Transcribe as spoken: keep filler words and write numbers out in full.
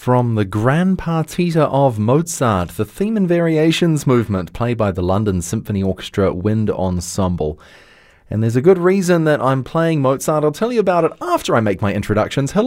From the Gran Partita of Mozart, the theme and variations movement played by the London Symphony Orchestra Wind Ensemble. And there's a good reason that I'm playing Mozart. I'll tell you about it after I make my introductions. Hello.